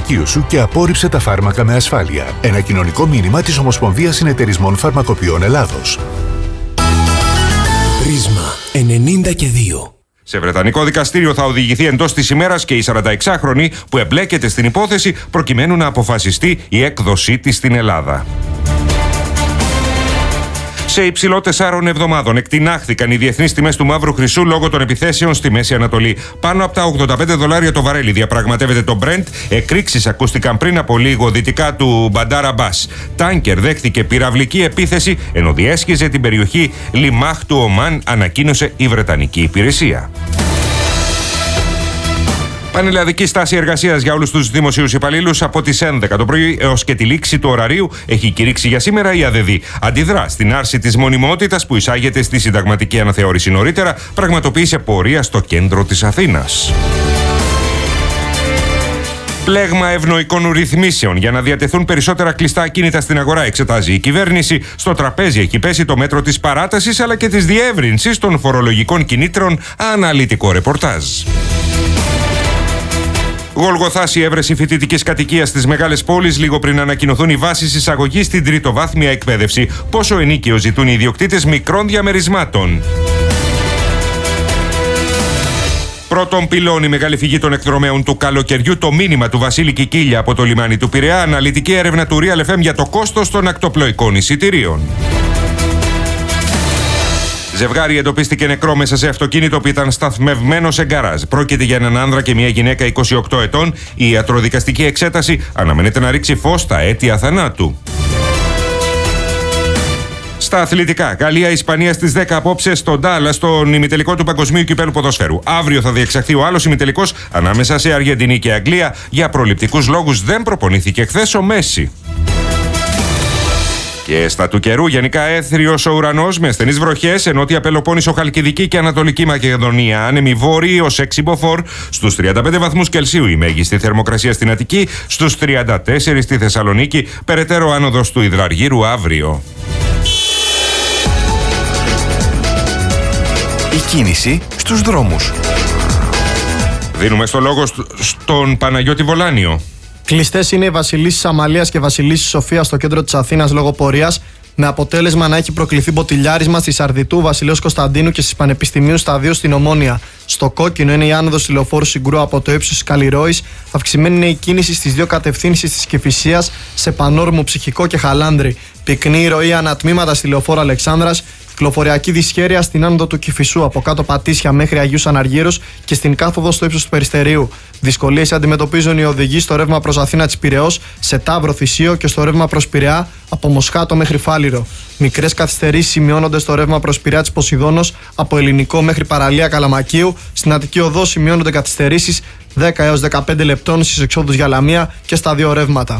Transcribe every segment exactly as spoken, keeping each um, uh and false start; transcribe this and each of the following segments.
φαρμακείο σου και απόρριψε τα φάρμακα με ασφάλεια. Ένα κοινωνικό μήνυμα της Ομοσπονδίας Συνεταιρισμών Φαρμακοποιών Ελλάδος. Πρίσμα ενενήντα και δύο. Σε βρετανικό δικαστήριο θα οδηγηθεί εντός της ημέρας και η σαρανταεξάχρονη που εμπλέκεται στην υπόθεση προκειμένου να αποφασιστεί η έκδοσή της στην Ελλάδα. Σε υψηλό τεσσάρων εβδομάδων εκτινάχθηκαν οι διεθνείς τιμές του μαύρου χρυσού λόγω των επιθέσεων στη Μέση Ανατολή. Πάνω από τα ογδόντα πέντε δολάρια το βαρέλι διαπραγματεύεται το Brent. Εκρήξεις ακούστηκαν πριν από λίγο δυτικά του Μπαντάρα Μπάς. Τάνκερ δέχθηκε πυραυλική επίθεση ενώ διέσχιζε την περιοχή Λιμάχ του Ομάν, ανακοίνωσε η Βρετανική υπηρεσία. Πανελλαδική στάση εργασίας για όλους τους δημοσίους υπαλλήλους από τις έντεκα το πρωί έως και τη λήξη του ωραρίου έχει κηρύξει για σήμερα η ΑΔΕΔ. Αντιδρά στην άρση της μονιμότητας που εισάγεται στη συνταγματική αναθεώρηση νωρίτερα, πραγματοποίησε πορεία στο κέντρο της Αθήνας. Πλέγμα ευνοϊκών ρυθμίσεων για να διατεθούν περισσότερα κλειστά ακίνητα στην αγορά εξετάζει η κυβέρνηση. Στο τραπέζι έχει πέσει το μέτρο της παράτασης αλλά και της διεύρυνσης των φορολογικών κινήτρων. Αναλυτικό ρεπορτάζ. Γολγοθάς η έβρεση φοιτητικής κατοικίας στις μεγάλες πόλεις λίγο πριν ανακοινωθούν οι βάσεις εισαγωγής στην τριτοβάθμια εκπαίδευση. Πόσο ενίκαιο ζητούν οι ιδιοκτήτες μικρών διαμερισμάτων. Πρώτον πυλώνει η μεγάλη φυγή των εκδρομέων του καλοκαιριού. Το μήνυμα του Βασίλη Κικίλια από το λιμάνι του Πειραιά. Αναλυτική έρευνα του Real εφ εμ για το κόστος των ακτοπλοϊκών εισιτηρίων. Ζευγάρι εντοπίστηκε νεκρό μέσα σε αυτοκίνητο που ήταν σταθμευμένο σε γκαράζ. Πρόκειται για έναν άνδρα και μια γυναίκα είκοσι οκτώ ετών. Η ιατροδικαστική εξέταση αναμένεται να ρίξει φως στα αίτια θανάτου. Στα αθλητικά, Γαλλία-Ισπανία στις δέκα απόψε στον Ντάλλας, στον ημιτελικό του Παγκοσμίου Κυπέλλου Ποδοσφαίρου. Αύριο θα διεξαχθεί ο άλλος ημιτελικός ανάμεσα σε Αργεντινή και Αγγλία. Για προληπτικούς λόγους δεν προπονήθηκε χθες ο Μέση. Και στα του καιρού, γενικά έθριος ο ουρανός με ασθενείς βροχές, ενώ Νότια Πελοπόννησο, Χαλκιδική και Ανατολική Μακεδονία. Άνεμοι βόρειοι ως έξι μποφόρ, στους τριάντα πέντε βαθμούς Κελσίου η μέγιστη θερμοκρασία στην Αττική, στους τριάντα τέσσερα στη Θεσσαλονίκη, περαιτέρω άνοδος του Ιδραργύρου αύριο. Η κίνηση στους δρόμους. Δίνουμε στο λόγο στον Παναγιώτη Βολάνιο. Κλειστές είναι οι Βασιλίσσης Αμαλίας και Βασιλίσσης Σοφίας στο κέντρο της Αθήνας λόγω πορείας, με αποτέλεσμα να έχει προκληθεί μποτιλιάρισμα στη Σαρδιτού, Βασιλέως Κωνσταντίνου και στις Πανεπιστημίου Σταδίου στην Ομόνια. Στο κόκκινο είναι η άνοδος τηλεοφόρου Συγκρού από το ύψος της Καλλιρόης. Αυξημένη είναι η κίνηση στις δύο κατευθύνσεις της Κηφισίας, σε Πανόρμου, Ψυχικό και Χαλάνδρη. Πυκνή η ροή ανατμήματα στη λεωφόρο Αλεξάνδρας. Κυκλοφοριακή δυσχέρεια στην άνοδο του Κηφισού από κάτω Πατήσια μέχρι Αγίους Αναργύρους και στην κάθοδο στο ύψος του Περιστερίου. Δυσκολίες αντιμετωπίζουν οι οδηγοί στο ρεύμα προς Αθήνα της Πειραιώς, σε Ταύρο Θησίο και στο ρεύμα προς Πειραιά από Μοσχάτο μέχρι Φάληρο. Μικρές καθυστερήσεις σημειώνονται στο ρεύμα προς Πειραιά της Ποσειδώνος από Ελληνικό μέχρι Παραλία Καλαμακίου. Στην Αττική Οδό σημειώνονται καθυστερήσεις δέκα έως δεκαπέντε λεπτών στις εξόδους για Λαμία και στα δύο ρεύματα.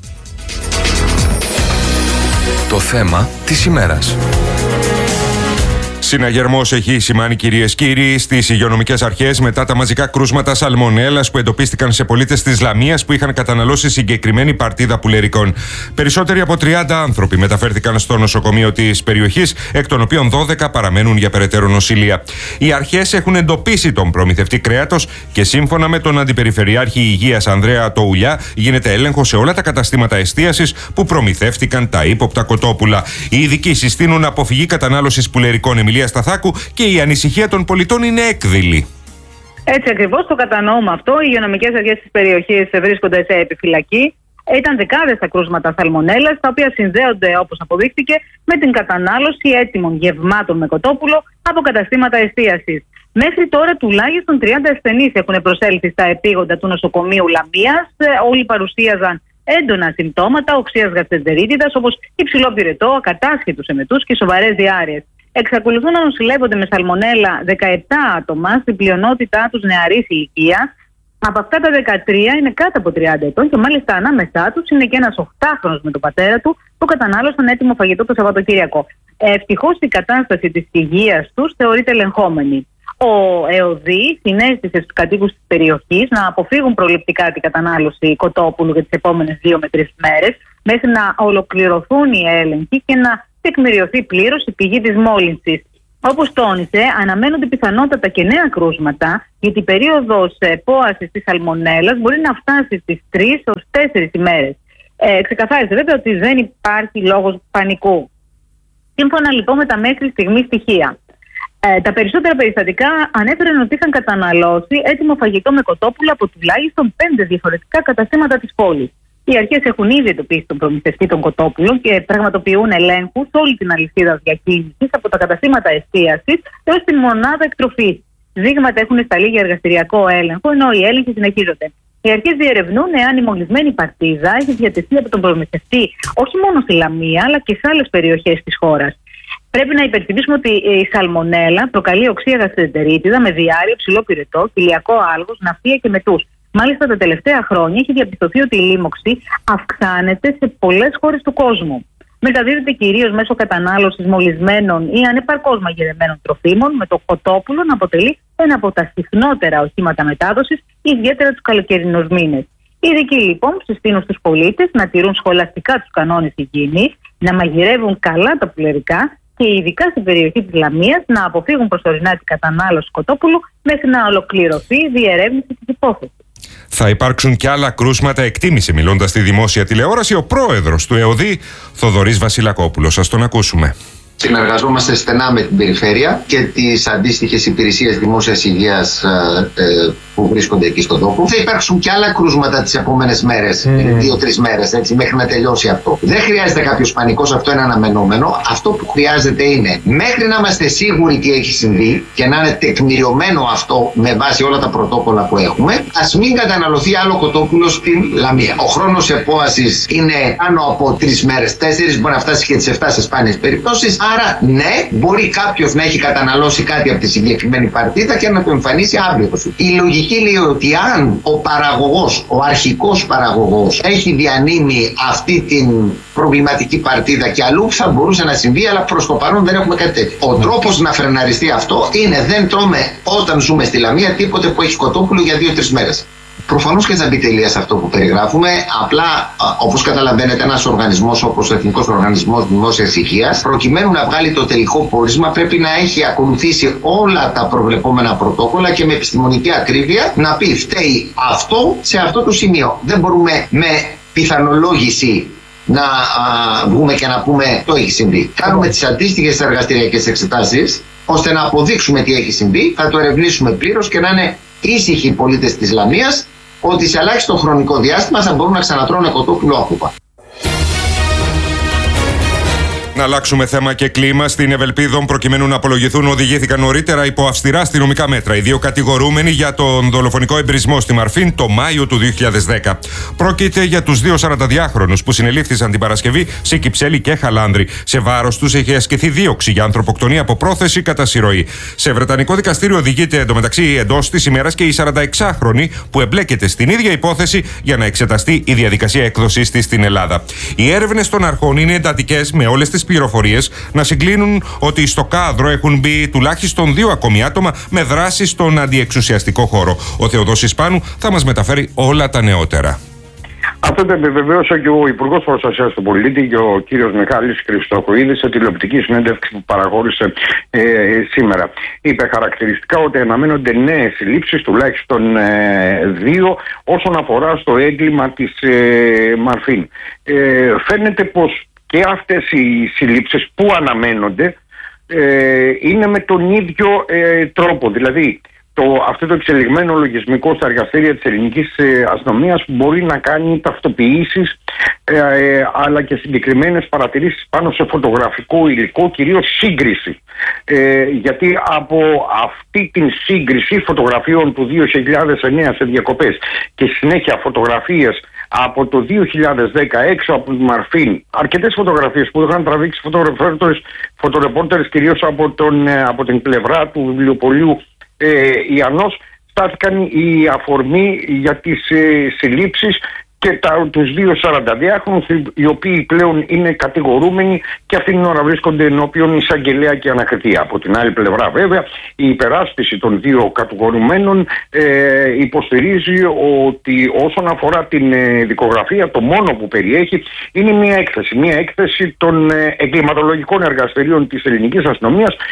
Το θέμα της ημέρας. Συναγερμός έχει σημάνει, κυρίες και κύριοι, στις υγειονομικές αρχές μετά τα μαζικά κρούσματα σαλμονέλας που εντοπίστηκαν σε πολίτες της Λαμίας που είχαν καταναλώσει συγκεκριμένη παρτίδα πουλερικών. Περισσότεροι από τριάντα άνθρωποι μεταφέρθηκαν στο νοσοκομείο της περιοχής, εκ των οποίων δώδεκα παραμένουν για περαιτέρω νοσηλεία. Οι αρχές έχουν εντοπίσει τον προμηθευτή κρέατος και σύμφωνα με τον Αντιπεριφερειάρχη Υγείας Ανδρέα Τοουλιά, γίνεται έλεγχο σε όλα τα καταστήματα εστίασης που προμηθεύτηκαν τα ύποπτα κοτόπουλα. Οι ειδικοί συστήνουν αποφυγή κατανάλωσης πουλερικών. Εμιλία Σταθάκου, και η ανησυχία των πολιτών είναι έκδηλη. Έτσι ακριβώς, το κατανοούμε αυτό. Οι υγειονομικές αρχές της περιοχής βρίσκονται σε επιφυλακή. Ήταν δεκάδες τα κρούσματα σαλμονέλας, τα οποία συνδέονται, όπως αποδείχθηκε, με την κατανάλωση έτοιμων γευμάτων με κοτόπουλο από καταστήματα εστίασης. Μέχρι τώρα τουλάχιστον τριάντα ασθενείς έχουν προσέλθει στα επίγοντα του νοσοκομείου Λαμίας. Όλοι παρουσίαζαν έντονα συμπτώματα οξείας γαστρεντερίτιδας, όπως υψηλό πυρετό, ακατάσχετους εμετούς και σοβαρές διάρρειες. Εξακολουθούν να νοσηλεύονται με σαλμονέλα δεκαεπτά άτομα, στην πλειονότητά τους νεαρής ηλικίας. Από αυτά τα δεκατρία είναι κάτω από τριάντα ετών και μάλιστα ανάμεσά τους είναι και ένας οχτάχρονος με τον πατέρα του που κατανάλωσαν έτοιμο φαγητό το Σαββατοκύριακο. Ευτυχώς η κατάσταση της υγείας τους θεωρείται ελεγχόμενη. Ο ΕΟΔΗ συνέστησε στους κατοίκους της περιοχής να αποφύγουν προληπτικά την κατανάλωση κοτόπουλου για τις επόμενες δύο με τρεις μέρες, μέχρι να ολοκληρωθούν οι έλεγχοι και να τεκμηριωθεί πλήρως η πηγή της μόλυνσης. Όπως τόνισε, αναμένονται πιθανότατα και νέα κρούσματα, γιατί η περίοδος πώασης της σαλμονέλας μπορεί να φτάσει στις τρεις έως τέσσερις ημέρες. Ε, ξεκαθάρισε βέβαια ότι δεν υπάρχει λόγος πανικού. Σύμφωνα λοιπόν με τα μέχρι στιγμή στοιχεία, ε, τα περισσότερα περιστατικά ανέφεραν ότι είχαν καταναλώσει έτοιμο φαγητό με κοτόπουλα από τουλάχιστον πέντε διαφορετικά καταστήματα της πόλης. Οι αρχές έχουν ήδη εντοπίσει τον προμηθευτή των κοτόπουλων και πραγματοποιούν ελέγχους σε όλη την αλυσίδα διακίνησης, από τα καταστήματα εστίασης έως την μονάδα εκτροφής. Δείγματα έχουν σταλεί για εργαστηριακό έλεγχο, ενώ οι έλεγχοι συνεχίζονται. Οι αρχές διερευνούν εάν η μολυσμένη παρτίδα έχει διατεθεί από τον προμηθευτή όχι μόνο στη Λαμία, αλλά και σε άλλες περιοχές της χώρας. Πρέπει να υπενθυμίσουμε ότι η σαλμονέλα προκαλεί οξεία γαστρεντερίτιδα με διάρρεια, ψηλό πυρετό, κοιλιακό άλγος, ναυτία και μετούς. Μάλιστα, τα τελευταία χρόνια έχει διαπιστωθεί ότι η λίμωξη αυξάνεται σε πολλές χώρες του κόσμου. Μεταδίδεται κυρίως μέσω κατανάλωσης μολυσμένων ή ανεπαρκώς μαγειρεμένων τροφίμων, με το κοτόπουλο να αποτελεί ένα από τα συχνότερα οχήματα μετάδοσης, ιδιαίτερα τους καλοκαιρινούς μήνες. Οι ειδικοί λοιπόν συστήνουν στους πολίτες να τηρούν σχολαστικά τους κανόνες υγιεινής, να μαγειρεύουν καλά τα πουλερικά και ειδικά στην περιοχή της Λαμίας να αποφύγουν προσωρινά την κατανάλωση κοτόπουλου μέχρι να ολοκληρωθεί η διερεύνηση της υπόθεσης. Θα υπάρξουν και άλλα κρούσματα, εκτίμησε μιλώντας στη δημόσια τηλεόραση ο πρόεδρος του ΕΟΔΗ, Θοδωρής Βασιλακόπουλος. Σας τον ακούσουμε. Συνεργαζόμαστε στενά με την περιφέρεια και τις αντίστοιχες υπηρεσίες δημόσιας υγείας ε, ε, που βρίσκονται εκεί στον τόπο. Θα υπάρξουν και άλλα κρούσματα τις επόμενες μέρες, mm. δύο-τρεις μέρες, έτσι, μέχρι να τελειώσει αυτό. Δεν χρειάζεται κάποιος πανικός, αυτό είναι αναμενόμενο. Αυτό που χρειάζεται είναι μέχρι να είμαστε σίγουροι τι έχει συμβεί και να είναι τεκμηριωμένο αυτό με βάση όλα τα πρωτόκολλα που έχουμε, ας μην καταναλωθεί άλλο κοτόπουλο στην Λαμία. Ο χρόνος επώασης είναι πάνω από τρεις μέρες, τέσσερις, μπορεί να φτάσει και τις εφτά σε σπάνιες περιπτώσεις. Άρα, ναι, μπορεί κάποιος να έχει καταναλώσει κάτι από τη συγκεκριμένη παρτίδα και να το εμφανίσει αύριο. Η λογική λέει ότι αν ο παραγωγός, ο αρχικός παραγωγός, έχει διανύμει αυτή την προβληματική παρτίδα και αλλού, θα μπορούσε να συμβεί, αλλά προς το παρόν δεν έχουμε κάτι τέτοιο. Ο τρόπος να φρεναριστεί αυτό είναι δεν τρώμε όταν ζούμε στη Λαμία τίποτε που έχει κοτόπουλο για δύο-τρεις μέρες. Προφανώς και θα μπει τελεία σε αυτό που περιγράφουμε. Απλά, όπως καταλαβαίνετε, ένας οργανισμός όπως ο Εθνικός Οργανισμός Δημόσιας Υγείας, προκειμένου να βγάλει το τελικό πόρισμα, πρέπει να έχει ακολουθήσει όλα τα προβλεπόμενα πρωτόκολλα και με επιστημονική ακρίβεια να πει φταίει αυτό σε αυτό το σημείο. Δεν μπορούμε με πιθανολόγηση να α, βγούμε και να πούμε το έχει συμβεί. Κάνουμε τις αντίστοιχες εργαστηριακές εξετάσεις ώστε να αποδείξουμε τι έχει συμβεί, θα το ερευνήσουμε πλήρως και να είναι ήσυχοι οι πολίτες της Λαμίας ότι σε ελάχιστο χρονικό διάστημα θα μπορούν να ξανατρώνε κοτόπουλο άπουπα. Να αλλάξουμε θέμα και κλίμα. Στην Ευελπίδων, προκειμένου να απολογηθούν, οδηγήθηκαν νωρίτερα υπό αυστηρά αστυνομικά μέτρα οι δύο κατηγορούμενοι για τον δολοφονικό εμπρισμό στη Μαρφίν το Μάιο του δύο χιλιάδες δέκα. Πρόκειται για τους δύο σαρανταδιάχρονους που συνελήφθησαν την Παρασκευή σε Κυψέλη και Χαλάνδρη. Σε βάρος τους έχει ασκηθεί δίωξη για ανθρωποκτονία από πρόθεση κατά συρροή. Σε βρετανικό δικαστήριο οδηγείται εντωμεταξύ εντός της ημέρας και η σαρανταεξάχρονη που εμπλέκεται στην ίδια υπόθεση για να εξεταστεί η διαδικασία έκδοσής της στην Ελλάδα. Οι έρευνες των αρχών είναι εντατικές, με όλες τις πληροφορίες να συγκλίνουν ότι στο κάδρο έχουν μπει τουλάχιστον δύο ακόμη άτομα με δράση στον αντιεξουσιαστικό χώρο. Ο Θεοδόσης Πάνου θα μας μεταφέρει όλα τα νεότερα. Αυτό το επιβεβαίωσε και ο Υπουργός Προστασίας του Πολίτη και ο κύριος Μιχάλης Χριστοχοίδης σε τηλεοπτική συνέντευξη που παραχώρησε ε, σήμερα. Είπε χαρακτηριστικά ότι αναμένονται νέες συλλήψεις, τουλάχιστον ε, δύο, όσον αφορά στο έγκλημα της ε, Μαρφίν. Ε, φαίνεται πως και αυτές οι συλλήψεις που αναμένονται ε, είναι με τον ίδιο ε, τρόπο. Δηλαδή το, αυτό το εξελιγμένο λογισμικό στα εργαστήρια της ελληνικής ε, αστυνομίας μπορεί να κάνει ταυτοποιήσεις ε, ε, αλλά και συγκεκριμένες παρατηρήσεις πάνω σε φωτογραφικό υλικό, κυρίως σύγκριση. Ε, γιατί από αυτή την σύγκριση φωτογραφιών του δύο χιλιάδες εννέα σε διακοπές και συνέχεια φωτογραφίες από το δύο χιλιάδες δέκα έξω από τη Μαρφίν, αρκετές φωτογραφίες που είχαν τραβήξει φωτορεπόρτερες κυρίως από, τον, από την πλευρά του βιβλιοπωλείου ε, Ιαννός, στάθηκαν η αφορμή για τις ε, συλλήψεις και τα, τους δύο σαρανταδιάχρονους, οι οποίοι πλέον είναι κατηγορούμενοι και αυτήν την ώρα βρίσκονται ενώπιον εισαγγελέα και ανακριτή. Από την άλλη πλευρά βέβαια η υπεράσπιση των δύο κατηγορουμένων ε, υποστηρίζει ότι όσον αφορά την ε, δικογραφία, το μόνο που περιέχει είναι μια έκθεση, μια έκθεση των ε, εγκληματολογικών εργαστηρίων της ελληνικής αστυνομίας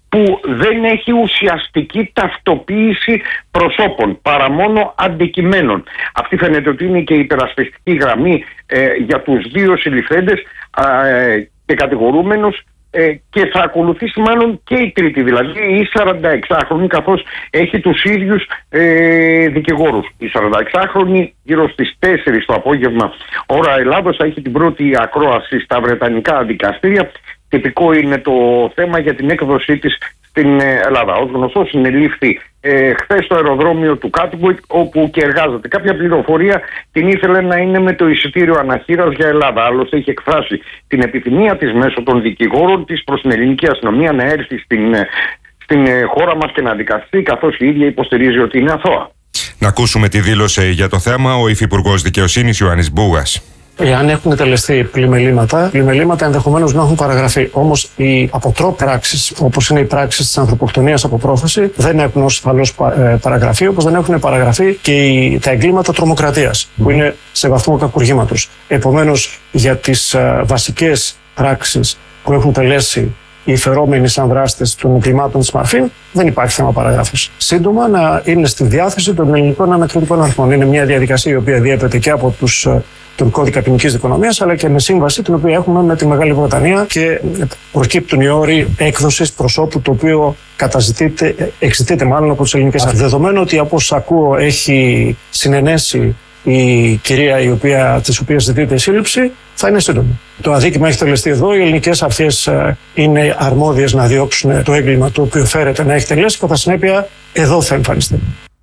που δεν έχει ουσιαστική ταυτοποίηση προσώπων, παρά μόνο αντικειμένων. Αυτή φαίνεται ότι είναι και η υπερασπιστική γραμμή ε, για τους δύο συλληφθέντες ε, και κατηγορούμενους, ε, και θα ακολουθήσει μάλλον και η τρίτη, δηλαδή η σαρανταεξάχρονη, καθώς έχει τους ίδιους ε, δικηγόρους. Η σαρανταεξάχρονη γύρω στις τέσσερις το απόγευμα ώρα Ελλάδος θα έχει την πρώτη ακρόαση στα βρετανικά δικαστήρια. Τυπικό είναι το θέμα για την έκδοσή της στην Ελλάδα. Ως γνωστό, συνελήφθη ε, χθες στο αεροδρόμιο του Κάτουικ, όπου και εργάζεται. Κάποια πληροφορία την ήθελε να είναι με το εισιτήριο αναχείρας για Ελλάδα. Άλλωστε, είχε εκφράσει την επιθυμία της μέσω των δικηγόρων της προς την ελληνική αστυνομία να έρθει στην, στην χώρα μας και να δικαστεί, καθώς η ίδια υποστηρίζει ότι είναι αθώα. Να ακούσουμε τι δήλωσε για το θέμα ο Υφυπουργός Δικαιοσύνης Ιωάννης Μπούγας. Εάν έχουν τελεστεί πλημελήματα, πλημελήματα ενδεχομένως να έχουν παραγραφεί. Όμως οι αποτρόπες πράξεις, όπως είναι οι πράξεις της ανθρωποκτονίας από πρόθεση, δεν έχουν ως ασφαλώς παραγραφεί, όπως δεν έχουν παραγραφεί και οι, τα εγκλήματα τρομοκρατίας, που είναι σε βαθμό κακουργήματος. Επομένως, για τις α, βασικές πράξεις που έχουν τελέσει οι φερόμενοι σαν δράστες των εγκλημάτων της Μαρφίν, δεν υπάρχει θέμα παραγράφης. Σύντομα, να είναι στη διάθεση των ελληνικών ανακριτικών αρχών. Είναι μια διαδικασία η οποία διέπεται και από τους τον κώδικα ποινικής δικονομίας, αλλά και με σύμβαση την οποία έχουμε με τη Μεγάλη Βρετανία και προκύπτουν οι όροι έκδοσης προσώπου το οποίο καταζητείται, εξητείται μάλλον από τις ελληνικές αρχές. Δεδομένου ότι από όσο ακούω έχει συνενέσει η κυρία η οποία, της οποίας ζητείται η σύλληψη, θα είναι σύντομη. Το αδίκημα έχει τελεστεί εδώ, οι ελληνικές αρχές είναι αρμόδιες να διώξουν το έγκλημα το οποίο φέρεται να έχει τελέσει και κατά συνέπεια εδώ θα εμφανιστεί.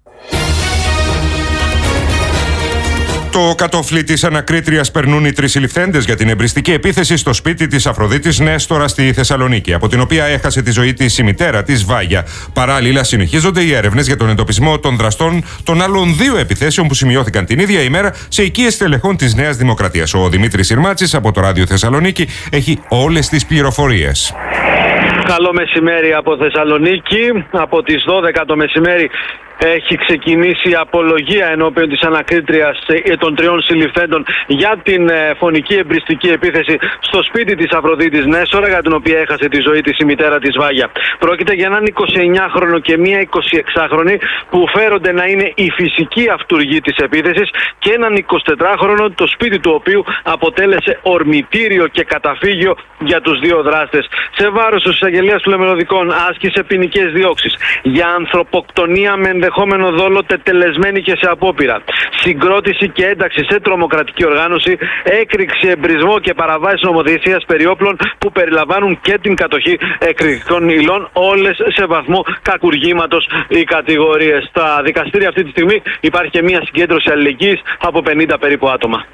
Το κατόφλι της ανακρίτριας περνούν οι τρεις συλληφθέντες για την εμπριστική επίθεση στο σπίτι της Αφροδίτης Νέστορα στη Θεσσαλονίκη, από την οποία έχασε τη ζωή της η μητέρα της Βάγια. Παράλληλα, συνεχίζονται οι έρευνες για τον εντοπισμό των δραστών των άλλων δύο επιθέσεων που σημειώθηκαν την ίδια ημέρα σε οικίες τελεχών της Νέας Δημοκρατίας. Ο Δημήτρης Συρμάτσης από το Ράδιο Θεσσαλονίκη έχει όλες τις πληροφορίες. Καλό μεσημέρι από Θεσσαλονίκη. Από τις δώδεκα το μεσημέρι έχει ξεκινήσει η απολογία ενώπιον της ανακρίτριας των τριών συλληφθέντων για την φωνική εμπριστική επίθεση στο σπίτι της Αφροδίτης Νέστορα, για την οποία έχασε τη ζωή της η μητέρα της Βάγια. Πρόκειται για έναν εικοσιεννιάχρονο και μία εικοσιεξάχρονη που φέρονται να είναι η φυσική αυτουργή της επίθεσης και έναν εικοσιτετράχρονο, το σπίτι του οποίου αποτέλεσε ορμητήριο και καταφύγιο για τους δύο δράστες. Σε βάρος της εισαγγελίας του Λεμελωδικών άσκησε ποινικές διώξεις για ανθρωποκτονία με ενδεχόμενο δόλο τετελεσμένη και σε απόπειρα, συγκρότηση και ένταξη σε τρομοκρατική οργάνωση, έκρηξη, εμπρισμό και παραβάσεις νομοθεσίας περί όπλων που περιλαμβάνουν και την κατοχή εκρηκτικών υλών, όλες σε βαθμό κακουργήματος οι κατηγορίες. Στα δικαστήρια αυτή τη στιγμή υπάρχει και μια συγκέντρωση αλληλεγγύης από πενήντα περίπου άτομα.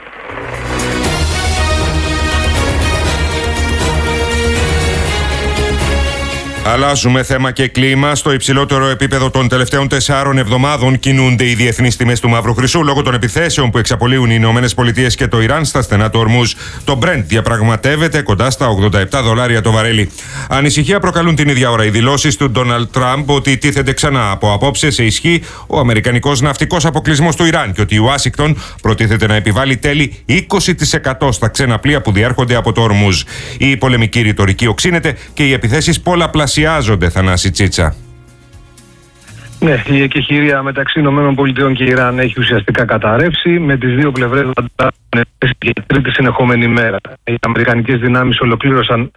Αλλάζουμε θέμα και κλίμα. Στο υψηλότερο επίπεδο των τελευταίων τεσσάρων εβδομάδων κινούνται οι διεθνείς τιμές του μαύρου χρυσού λόγω των επιθέσεων που εξαπολύουν οι Ηνωμένες Πολιτείες και το Ιράν στα στενά του Ορμούζ. Το Brent διαπραγματεύεται κοντά στα ογδόντα επτά δολάρια το βαρέλι. Ανησυχία προκαλούν την ίδια ώρα οι δηλώσεις του Ντόναλντ Τραμπ ότι τίθεται ξανά από απόψε σε ισχύ ο αμερικανικός ναυτικός αποκλεισμός του Ιράν και ότι η Ουάσιγκτον προτίθεται να επιβάλλει τέλη είκοσι τοις εκατό στα ξένα πλοία που διέρχονται από το Ορμούζ. Η πολεμική ρητορική οξύνεται και οι επιθέσεις πολλαπλασιάζονται. Θανάση Τσίτσα. Ναι, η εκεχηρία μεταξύ ΗΠΑ και Ιράν έχει ουσιαστικά καταρρεύσει, με τις δύο πλευρές για τρίτη συνεχόμενη μέρα. Οι αμερικανικές δυνάμεις ολοκλήρωσαν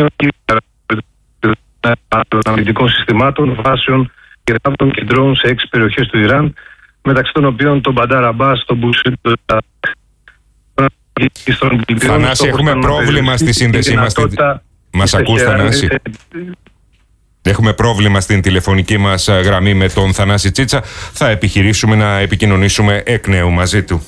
των αμυντικών συστημάτων, βάσεων, πυράβλων και ντρόουν σε έξι περιοχές του Ιράν, μεταξύ των οποίων τον Μπαντάρ Αμπάς, τον Μπουσίτ, τον Θανάση, έχουμε πρόβλημα στη σύνδεσή μας. Μας ακούς, Θανάση? Έχουμε πρόβλημα στην τηλεφωνική μας γραμμή με τον Θανάση Τσίτσα. Θα επιχειρήσουμε να επικοινωνήσουμε εκ νέου μαζί του.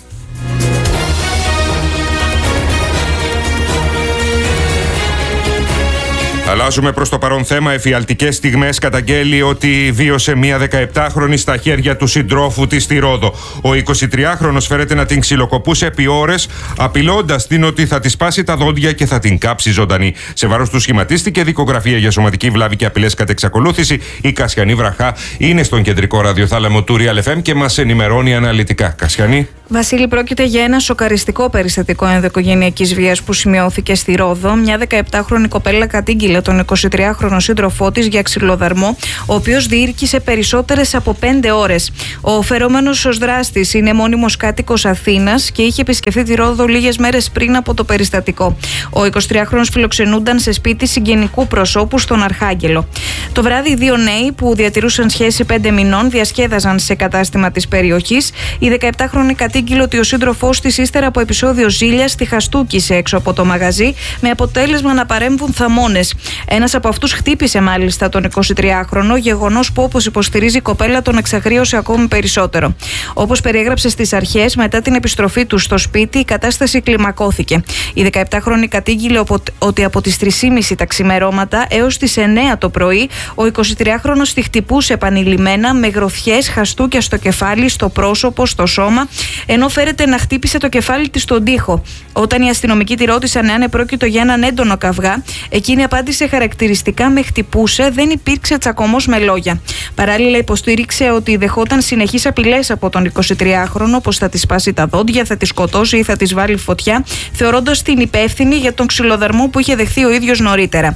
Αλλάζουμε προς το παρόν θέμα. Εφιαλτικές στιγμές καταγγέλει ότι βίωσε μία δεκαεπτάχρονη στα χέρια του συντρόφου της στη Ρόδο. Ο εικοσιτριάχρονος φέρεται να την ξυλοκοπούσε επί ώρες, απειλώντας την ότι θα τη σπάσει τα δόντια και θα την κάψει ζωντανή. Σε βάρος του σχηματίστηκε δικογραφία για σωματική βλάβη και απειλές κατ' εξακολούθηση. Η Κασιανή Βραχά είναι στον κεντρικό ραδιοθάλαμο του Real εφ εμ και μας ενημερώνει αναλυτικά. Κασιανή. Βασίλη, πρόκειται για ένα σοκαριστικό περιστατικό ενδοοικογενειακής βίας που σημειώθηκε στη Ρόδο. Μια δεκαεπτάχρονη κοπέλα κατήγγειλε τον εικοσιτριάχρονο σύντροφό της για ξυλοδαρμό, ο οποίος διήρκησε περισσότερες από πέντε ώρες. Ο φερόμενος ως δράστης είναι μόνιμος κάτοικος Αθήνας και είχε επισκεφθεί τη Ρόδο λίγες μέρες πριν από το περιστατικό. Ο εικοσιτριάχρονος φιλοξενούνταν σε σπίτι συγγενικού προσώπου στον Αρχάγγελο. Το βράδυ, οι δύο νέοι που διατηρούσαν σχέση πέντε μηνών διασκέδαζαν σε κατάστημα της περιοχής. Η δεκαεπτάχρονη κατήγγειλε ότι ο σύντροφός της, ύστερα από επεισόδιο ζήλιας, τη χαστούκησε έξω από το μαγαζί, με αποτέλεσμα να παρέμβουν θαμώνες. Ένας από αυτούς χτύπησε μάλιστα τον εικοσιτριάχρονο, γεγονός που, όπως υποστηρίζει η κοπέλα, τον εξαγρίωσε ακόμη περισσότερο. Όπως περιέγραψε στις αρχές, μετά την επιστροφή του στο σπίτι, η κατάσταση κλιμακώθηκε. Η δεκαεπτάχρονη κατήγγειλε ότι από τις τρεις και μισή τα ξημερώματα έως τις εννέα το πρωί, ο εικοσιτριάχρονος τη χτυπούσε επανειλημμένα με γροθιές, χαστούκια στο κεφάλι, στο πρόσωπο, στο σώμα, ενώ φέρεται να χτύπησε το κεφάλι της στον τοίχο. Όταν οι αστυνομικοί τη ρώτησαν αν επρόκειτο για έναν έντονο καυγά, εκείνη απάντησε χαρακτηριστικά με χτυπούσε, δεν υπήρξε τσακωμός με λόγια. Παράλληλα, υποστήριξε ότι δεχόταν συνεχείς απειλές από τον εικοσιτριάχρονο, πως θα της σπάσει τα δόντια, θα τη σκοτώσει ή θα της βάλει φωτιά, θεωρώντας την υπεύθυνη για τον ξυλοδαρμό που είχε δεχθεί ο ίδιος νωρίτερα.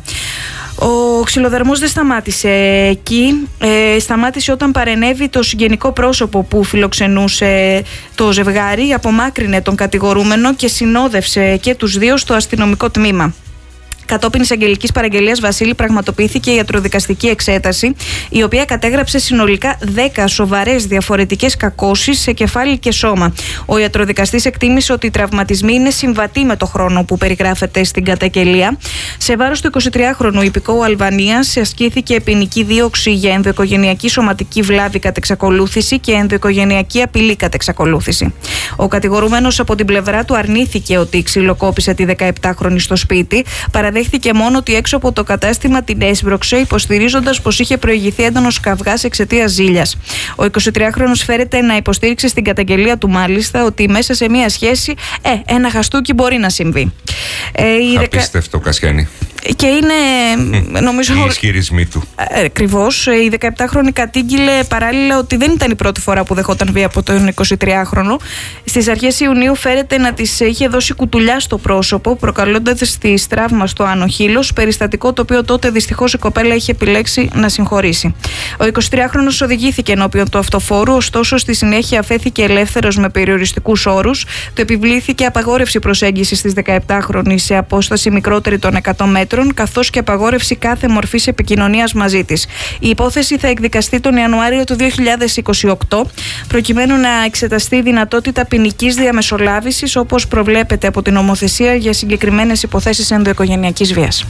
Ο ξυλοδαρμός δεν σταμάτησε εκεί, ε, σταμάτησε όταν παρενέβη το συγγενικό πρόσωπο που φιλοξενούσε το ζευγάρι, απομάκρυνε τον κατηγορούμενο και συνόδευσε και τους δύο στο αστυνομικό τμήμα. Κατόπιν εισαγγελικής παραγγελίας, Βασίλη, πραγματοποιήθηκε η ιατροδικαστική εξέταση, η οποία κατέγραψε συνολικά δέκα σοβαρές διαφορετικές κακώσεις σε κεφάλι και σώμα. Ο ιατροδικαστής εκτίμησε ότι οι τραυματισμοί είναι συμβατοί με το χρόνο που περιγράφεται στην καταγγελία. Σε βάρος του εικοσιτριάχρονου υπηκόου Αλβανίας ασκήθηκε ποινική δίωξη για ενδοοικογενειακή σωματική βλάβη κατ' εξακολούθηση και ενδοοικογενειακή απειλή κατ' εξακολούθηση. Ο κατηγορούμενος από την πλευρά του αρνήθηκε ότι ξυλοκόπησε τη δεκαεπτάχρονη στο σπίτι. Παραδέχθηκε μόνο ότι έξω από το κατάστημα την έσπρωξε, υποστηρίζοντας πως είχε προηγηθεί έντονος καυγάς εξαιτίας ζήλιας. Ο εικοσιτριάχρονος φέρεται να υποστήριξε στην καταγγελία του, μάλιστα, ότι μέσα σε μία σχέση ε, ένα χαστούκι μπορεί να συμβεί. Ε, Απίστευτο, Κασιάνη. Και είναι, νομίζω. Οι ισχυρισμοί του. Ακριβώς. Η δεκαεπτάχρονη κατήγγειλε παράλληλα ότι δεν ήταν η πρώτη φορά που δεχόταν βία από τον εικοσιτριάχρονο. Στις αρχές Ιουνίου φέρεται να της είχε δώσει κουτουλιά στο πρόσωπο, προκαλώντας τη τραύμα στο άνω χείλος, περιστατικό το οποίο τότε δυστυχώς η κοπέλα είχε επιλέξει να συγχωρήσει. Ο εικοσιτριάχρονος οδηγήθηκε ενώπιον του αυτοφόρου, ωστόσο στη συνέχεια αφέθηκε ελεύθερος με περιοριστικούς όρους. Του επιβλήθηκε απαγόρευση προσέγγισης της δεκαεπτάχρονης σε απόσταση μικρότερη των εκατό μέτρων, καθώς και απαγόρευση κάθε μορφής επικοινωνίας μαζί της. Η υπόθεση θα εκδικαστεί τον Ιανουάριο του δύο χιλιάδες είκοσι οκτώ, προκειμένου να εξεταστεί η δυνατότητα ποινικής διαμεσολάβησης, όπως προβλέπεται από την νομοθεσία για συγκεκριμένες υποθέσεις ενδοοικογενειακής βίας.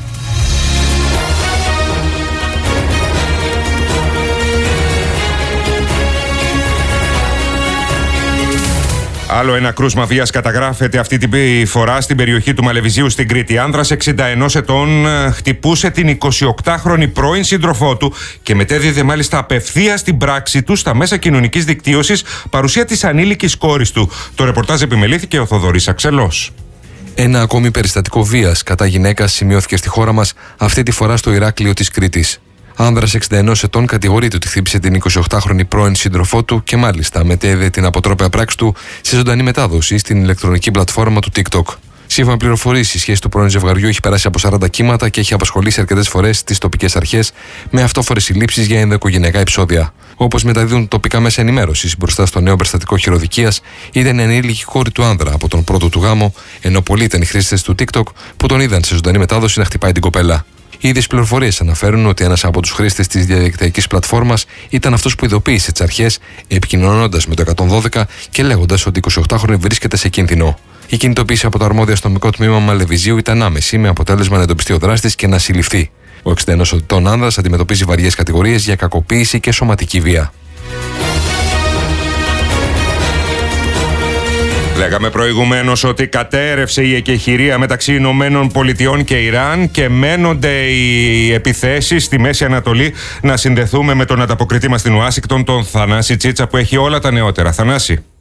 Άλλο ένα κρούσμα βίας καταγράφεται αυτή τη φορά στην περιοχή του Μαλεβιζίου στην Κρήτη. Άνδρας εξήντα ενός ετών χτυπούσε την εικοσιοκτάχρονη πρώην σύντροφό του και μετέδιδε μάλιστα απευθείας την πράξη του στα μέσα κοινωνικής δικτύωσης, παρουσία της ανήλικης κόρης του. Το ρεπορτάζ επιμελήθηκε ο Θοδωρής Αξελός. Ένα ακόμη περιστατικό βίας κατά γυναίκας σημειώθηκε στη χώρα μας, αυτή τη φορά στο Ηράκλειο της Κρήτης. Άνδρας εξήντα ενός ετών κατηγορείται ότι χτύπησε την εικοσιοκτάχρονη πρώην σύντροφό του και μάλιστα μετέδε την αποτρόπαια πράξη του σε ζωντανή μετάδοση στην ηλεκτρονική πλατφόρμα του TikTok. Σύμφωνα με πληροφορίες, η σχέση του πρώην ζευγαριού έχει περάσει από σαράντα κύματα και έχει απασχολήσει αρκετές φορές τις τοπικές αρχές με αυτόφορες συλλήψεις για ενδοοικογενειακά επεισόδια. Όπως μεταδίδουν τοπικά μέσα ενημέρωσης, μπροστά στο νέο περιστατικό χειροδικίας ήταν η ανήλικη κόρη του άνδρα από τον πρώτο του γάμο, ενώ πολλοί ήταν οι χρήστες του TikTok που τον είδαν σε ζωντανή μετάδοση να χτυπάει την κοπέλα. Οι ίδιες πληροφορίες αναφέρουν ότι ένας από τους χρήστες της διαδικτυακής πλατφόρμας ήταν αυτός που ειδοποίησε τις αρχές, επικοινωνώντας με το εκατόν δώδεκα και λέγοντας ότι η εικοσιοκτάχρονη βρίσκεται σε κίνδυνο. Η κινητοποίηση από το αρμόδιο αστυνομικό τμήμα Μαλεβιζίου ήταν άμεση, με αποτέλεσμα να εντοπιστεί ο δράστης και να συλληφθεί. Ο εξήντα ενός ετών άνδρας αντιμετωπίζει βαριές κατηγορίες για κακοποίηση και σωματική βία. Λέγαμε προηγουμένως ότι κατέρευσε η εκεχηρία μεταξύ Ηνωμένων Πολιτειών και Ιράν και μένονται οι επιθέσεις στη Μέση Ανατολή. Να συνδεθούμε με τον ανταποκριτή μας στην Ουάσιγκτον, τον Θανάση Τσίτσα, που έχει όλα τα νεότερα. Θανάση.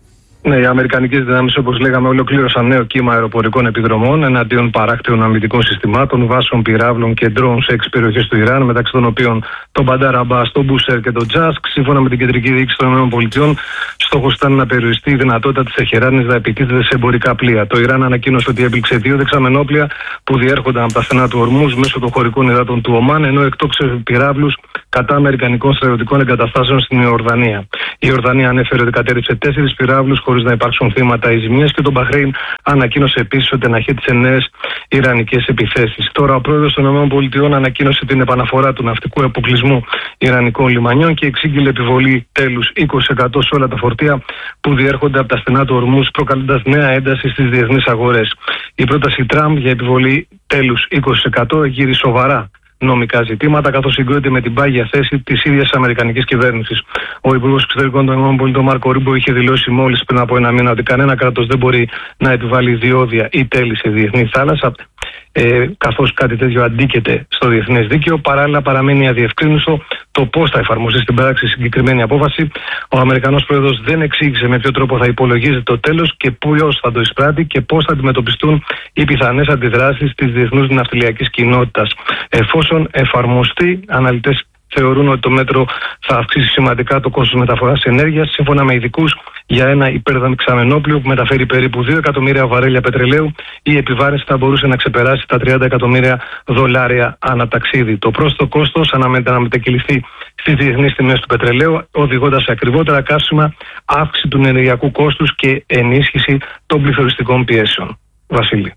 Ναι, οι αμερικανικές δυνάμεις, όπως λέγαμε, ολοκλήρωσαν νέο κύμα αεροπορικών επιδρομών εναντίον παράκτιων αμυντικών συστημάτων, βάσεων πυράβλων και ντρόουν σε έξι περιοχές του Ιράν, μεταξύ των οποίων τον Μπαντάρ Αμπάς, τον Μπούσερ και τον Τζάσκ. Σύμφωνα με την κεντρική διοίκηση των ΗΠΑ, στόχος ήταν να περιοριστεί η δυνατότητα της Τεχεράνης να επιτίθεται σε εμπορικά πλοία. Το Ιράν ανακοίνωσε ότι έπληξε δύο δεξαμενόπλια που διέρχονταν από τα στενά του Ορμούζ μέσω των χωρικών υδάτων του Ομάν, ενώ εκτόξευε πυράβλους κατά αμερικανικών στρατιωτικών εγκαταστάσεων στην Ιορδανία. Η Ιορδανία ανέφερε ότι κατέριψε τέσσερις πυράβλους χωρίς να υπάρξουν θύματα ή ζημίες, και το Μπαχρέιν ανακοίνωσε επίσης ότι αναχέτησε νέες ιρανικές επιθέσεις. Τώρα, ο πρόεδρος των ΗΠΑ ανακοίνωσε την επαναφορά του ναυτικού αποκλεισμού ιρανικών λιμανιών και εξήγηλε επιβολή τέλους είκοσι τοις εκατό σε όλα τα φορτία που διέρχονται από τα στενά του Ορμούζ, προκαλώντας νέα ένταση στις διεθνείς αγορές. Η πρόταση Τραμπ για επιβολή τέλους είκοσι τοις εκατό εγείρει σοβαρά νομικά ζητήματα, καθώς συγκρούεται με την πάγια θέση της ίδιας Αμερικανικής κυβέρνησης. Ο Υπουργός Εξωτερικών των ΗΠΑ, Μάρκο Ρούμπιο, είχε δηλώσει μόλις πριν από ένα μήνα ότι κανένα κράτος δεν μπορεί να επιβάλλει διόδια ή τέλη σε διεθνή θάλασσα, ε, καθώς κάτι τέτοιο αντίκειται στο διεθνές δίκαιο. Παράλληλα, παραμένει αδιευκρίνητο το πώς θα εφαρμοστεί στην πράξη συγκεκριμένη απόφαση. Ο Αμερικανός πρόεδρος δεν εξήγησε με ποιο τρόπο θα υπολογίζεται το τέλος και ποιος θα το εισπράττει και πώς θα αντιμετωπιστούν οι πιθανές αντιδράσεις της διεθνούς ναυτιλιακής κοινότητας. Εφόσον εφαρμοστεί, αναλυτές θεωρούν ότι το μέτρο θα αυξήσει σημαντικά το κόστος μεταφοράς ενέργειας. Σύμφωνα με ειδικούς, για ένα υπερδεξαμενόπλιο που μεταφέρει περίπου δύο εκατομμύρια βαρέλια πετρελαίου, η επιβάρυνση θα μπορούσε να ξεπεράσει τα τριάντα εκατομμύρια δολάρια ανά ταξίδι. Το πρόσθετο κόστος αναμένεται να μετακυληθεί στις διεθνείς τιμές του πετρελαίου, οδηγώντας σε ακριβότερα καύσιμα, αύξηση του ενεργειακού κόστους και ενίσχυση των πληθωριστικών πιέσεων. Βασίλη.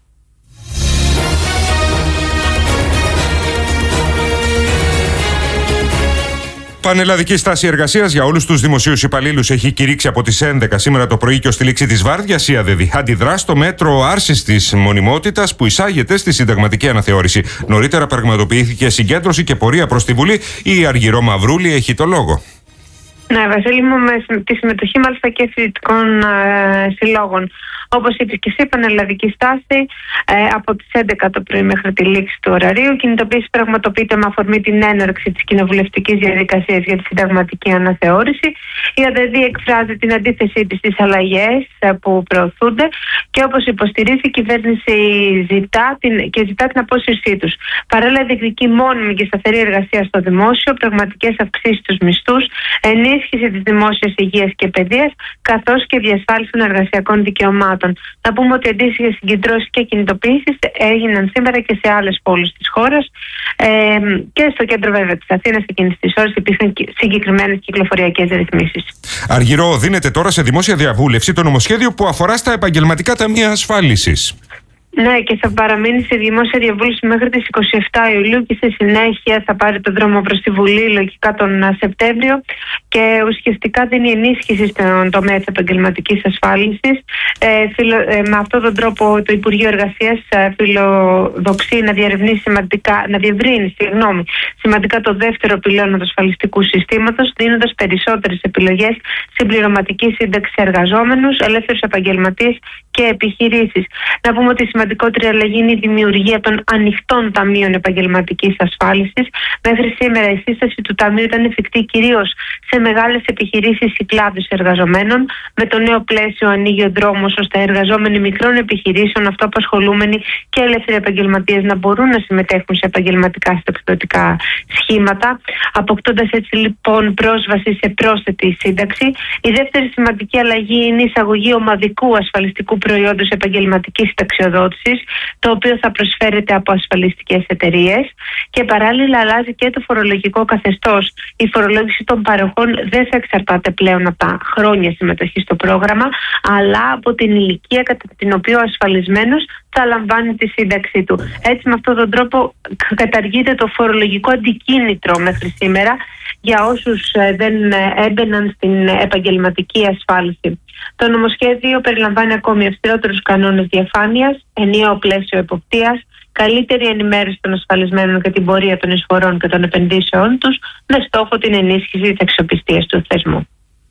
Πανελλαδική στάση εργασίας για όλους τους δημοσίους υπαλλήλους έχει κηρύξει από τις έντεκα σήμερα το πρωί και ως τη λήξη της βάρδιας η ΑΔΕΔΗ. Αντιδρά στο μέτρο άρσης της μονιμότητας που εισάγεται στη συνταγματική αναθεώρηση. Νωρίτερα πραγματοποιήθηκε συγκέντρωση και πορεία προς τη Βουλή. Η Αργυρό Μαυρούλη έχει το λόγο. Ναι, Βασίλη μου, με τη συμμετοχή μάλιστα και φοιτητικών ε, συλλόγων. Όπως είπες και εσύ, πανελλαδική στάση ε, από τις έντεκα το πρωί μέχρι τη λήξη του ωραρίου. Κινητοποίηση πραγματοποιείται με αφορμή την έναρξη της κοινοβουλευτικής διαδικασίας για τη συνταγματική αναθεώρηση. Η ΑΔΕΔΗ εκφράζει την αντίθεσή της στις αλλαγές ε, που προωθούνται και όπως υποστηρίζει η κυβέρνηση ζητά την, και ζητά την απόσυρσή τους. Παράλληλα, διεκδικεί μόνιμη και σταθερή εργασία στο δημόσιο, πραγματικές αυξήσεις στους μισθούς, ενίσχυση της δημόσιας υγείας και παιδείας, καθώς και διασφάλιση των εργασιακών δικαιωμάτων. Να πούμε ότι αντίστοιχες συγκεντρώσεις και κινητοποιήσεις έγιναν σήμερα και σε άλλες πόλεις της χώρας ε, και στο κέντρο βέβαια της Αθήνας εκείνης της ώρας υπήρχαν συγκεκριμένες κυκλοφοριακές ρυθμίσεις. Αργυρό, δίνεται τώρα σε δημόσια διαβούλευση το νομοσχέδιο που αφορά στα επαγγελματικά ταμεία ασφάλισης. Ναι, και θα παραμείνει σε δημόσια διαβούλευση μέχρι τις εικοστή εβδόμη Ιουλίου και στη συνέχεια θα πάρει τον δρόμο προς τη Βουλή λογικά τον Σεπτέμβριο και ουσιαστικά δίνει ενίσχυση στον τομέα της επαγγελματικής ασφάλισης. Ε, φιλο, ε, με αυτόν τον τρόπο το Υπουργείο Εργασίας ε, φιλοδοξεί να διερευνήσει σημαντικά, να διευρύνει συγγνώμη, σημαντικά το δεύτερο πυλώνα του ασφαλιστικού συστήματος, δίνοντας περισσότερες επιλογές συμπληρωματική σύνταξη σε εργαζόμενους, ελεύθερους επαγγελματίες και επιχειρήσεις. Να πούμε ότι η σημαντικότερη αλλαγή είναι η δημιουργία των ανοιχτών ταμείων επαγγελματικής ασφάλισης. Μέχρι σήμερα η σύσταση του ταμείου ήταν εφικτή κυρίως σε μεγάλες επιχειρήσεις ή κλάδους εργαζομένων. Με το νέο πλαίσιο ανοίγει ο δρόμος ώστε εργαζόμενοι μικρών επιχειρήσεων, αυτοαπασχολούμενοι και ελεύθεροι επαγγελματίες να μπορούν να συμμετέχουν σε επαγγελματικά συνταξιδοτικά σχήματα, αποκτώντας έτσι λοιπόν πρόσβαση σε πρόσθετη σύνταξη. Η δεύτερη σημαντική αλλαγή είναι η εισαγωγή ομαδικού ασφαλιστικού προϊόντος επαγγελματικής συνταξιοδότησης, το οποίο θα προσφέρεται από ασφαλιστικές εταιρείες και παράλληλα αλλάζει και το φορολογικό καθεστώς. Η φορολόγηση των παροχών δεν θα εξαρτάται πλέον από τα χρόνια συμμετοχή στο πρόγραμμα, αλλά από την ηλικία κατά την οποία ο ασφαλισμένος θα λαμβάνει τη σύνταξή του. Έτσι, με αυτόν τον τρόπο καταργείται το φορολογικό αντικίνητρο μέχρι σήμερα για όσους δεν έμπαιναν στην επαγγελματική ασφάλιση. Το νομοσχέδιο περιλαμβάνει ακόμη αυστηρότερους κανόνες διαφάνειας, ενιαίο πλαίσιο εποπτείας, καλύτερη ενημέρωση των ασφαλισμένων για την πορεία των εισφορών και των επενδύσεών τους, με στόχο την ενίσχυση της αξιοπιστίας του θεσμού.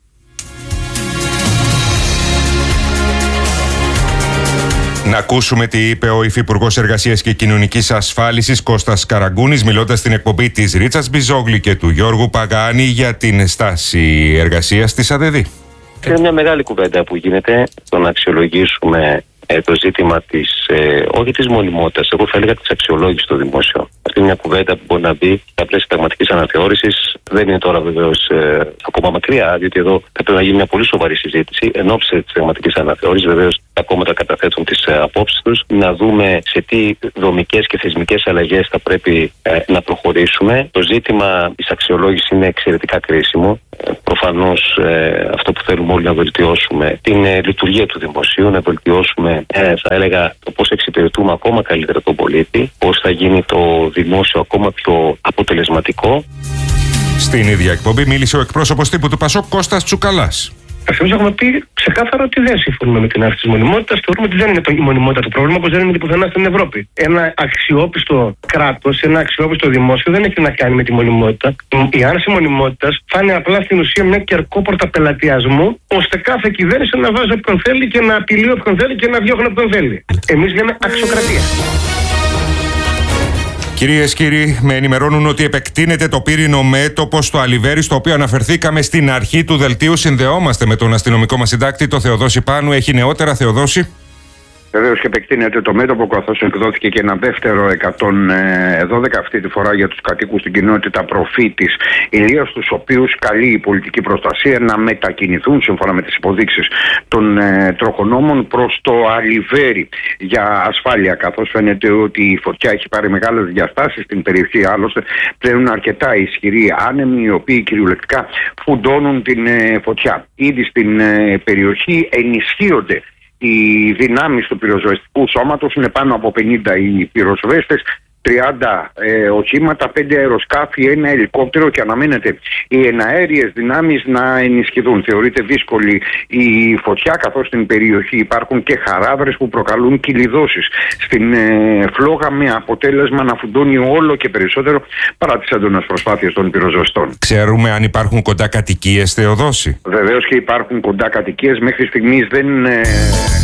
Να ακούσουμε τι είπε ο Υφυπουργός Εργασίας και Κοινωνικής Ασφάλισης Κώστας Καραγκούνης, μιλώντας στην εκπομπή της Ρίτσας Μπιζόγλη και του Γιώργου Παγάνη για την στάση εργασίας της ΑΔΕΔΗ. Είναι μια μεγάλη κουβέντα που γίνεται το να αξιολογήσουμε ε, το ζήτημα της, ε, όχι της μονιμότητας, εγώ θα έλεγα της αξιολόγησης στο δημόσιο. Αυτή είναι μια κουβέντα που μπορεί να μπει στα πλαίσια συνταγματικής αναθεώρησης. Δεν είναι τώρα βεβαίως ε, ακόμα μακριά, διότι εδώ θα πρέπει να γίνει μια πολύ σοβαρή συζήτηση εν ώψη της συνταγματικής αναθεώρησης. Βεβαίως τα κόμματα καταθέτουν τις ε, απόψεις τους, να δούμε σε τι δομικές και θεσμικές αλλαγές θα πρέπει ε, να προχωρήσουμε. Το ζήτημα της αξιολόγησης είναι εξαιρετικά κρίσιμο. Ε, προφανώς ε, αυτό που θέλουμε όλοι να βελτιώσουμε την ε, λειτουργία του δημοσίου, να βελτιώσουμε, ε, θα έλεγα, το πώς εξυπηρετούμε ακόμα καλύτερα τον πολίτη, πώς θα γίνει το δημόσιο ακόμα πιο αποτελεσματικό. Στην ίδια εκπομπή μίλησε ο εκπρόσωπος τύπου του ΠΑΣΟΚ, Κώστας Τσουκαλάς. Εμείς έχουμε πει ξεκάθαρα ότι δεν συμφωνούμε με την άρση της μονιμότητας. Θεωρούμε ότι δεν είναι η μονιμότητα το πρόβλημα, όπως δεν είναι πουθενά στην Ευρώπη. Ένα αξιόπιστο κράτος, ένα αξιόπιστο δημόσιο δεν έχει να κάνει με τη μονιμότητα. Η άρση μονιμότητας θα είναι απλά στην ουσία μια κερκόπορτα πελατειασμού, ώστε κάθε κυβέρνηση να βάζει όποιον θέλει και να απειλεί όποιον θέλει και να διώχνει όποιον θέλει. Εμείς λέμε αξιοκρατία. Κυρίες και κύριοι, με ενημερώνουν ότι επεκτείνεται το πύρινο μέτωπο στο Αλιβέρι, στο οποίο αναφερθήκαμε στην αρχή του δελτίου. Συνδεόμαστε με τον αστυνομικό μας συντάκτη, τον Θεοδόση Πάνου. Έχει νεότερα, Θεοδόση? Βεβαίως και επεκτείνεται το μέτωπο, καθώς εκδόθηκε και ένα δεύτερο εκατόν δώδεκα αυτή τη φορά για τους κατοίκους στην κοινότητα Προφήτης Ηλίας, τους οποίους καλεί η πολιτική προστασία να μετακινηθούν σύμφωνα με τις υποδείξεις των ε, τροχονόμων προς το Αλιβέρι για ασφάλεια, καθώς φαίνεται ότι η φωτιά έχει πάρει μεγάλες διαστάσεις στην περιοχή. Άλλωστε πλέον αρκετά ισχυροί άνεμοι, οι οποίοι κυριολεκτικά φουντώνουν την ε, φωτιά. Ήδη στην ε, περιοχή ενισχύονται οι δυνάμεις του πυροσβεστικού σώματος, είναι πάνω από πενήντα οι πυροσβέστες, τριάντα ε, οχήματα, πέντε αεροσκάφη, ένα ελικόπτερο, και αναμένεται οι εναέριες δυνάμεις να ενισχυθούν. Θεωρείται δύσκολη η φωτιά, καθώς στην περιοχή υπάρχουν και χαράδρες που προκαλούν κυλιδώσεις στην ε, φλόγα, με αποτέλεσμα να φουντώνει όλο και περισσότερο παρά τις έντονες προσπάθειες των πυροσβεστών. Ξέρουμε αν υπάρχουν κοντά κατοικίες, Θεοδόση? Βεβαίως και υπάρχουν κοντά κατοικίες. Μέχρι στιγμής δεν... Ε,